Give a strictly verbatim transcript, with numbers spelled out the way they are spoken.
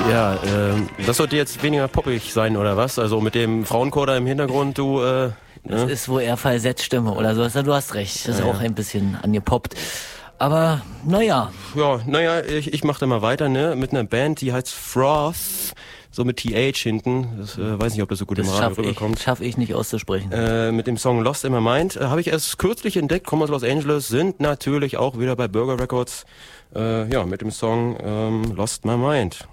Ja, ähm, das sollte jetzt weniger poppig sein, oder was? Also mit dem Frauenchor da im Hintergrund, du... Äh, das ne? ist wohl eher Falsettstimme oder sowas. Du hast recht, das ist ja, auch ja. ein bisschen angepoppt. Aber, naja. Ja, naja, ich, ich mach da mal weiter, ne? Mit einer Band, die heißt Froth, so mit T H hinten. Das äh, weiß nicht, ob das so gut Das im Radio schaff rüberkommt. ich, schaff ich nicht auszusprechen. Äh, mit dem Song Lost in My Mind. Äh, Habe ich erst kürzlich entdeckt, kommen aus Los Angeles, sind natürlich auch wieder bei Burger Records. Äh, ja, mit dem Song ähm, Lost My Mind.